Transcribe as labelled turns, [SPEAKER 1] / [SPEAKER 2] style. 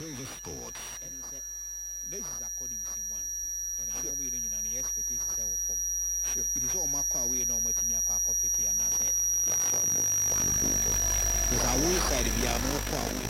[SPEAKER 1] Silver Sports.
[SPEAKER 2] And this is according to one. And I don't mean in the expectation to sell form. It is all my car way no more to me a car copy and I said, because I will say we are more car way